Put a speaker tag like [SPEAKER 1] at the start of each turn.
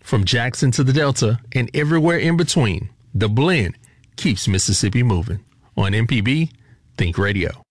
[SPEAKER 1] From Jackson to the Delta and everywhere in between, the blend keeps Mississippi moving. On MPB Think Radio.